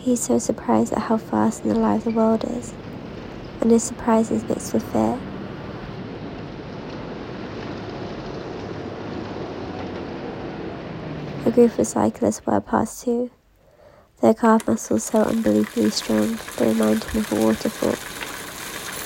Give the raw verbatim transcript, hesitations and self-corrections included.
He's so surprised at how fast and alive the world is, and his surprise is mixed with fear. A group of cyclists were past too. Their calf muscles so unbelievably strong they remind him of a waterfall.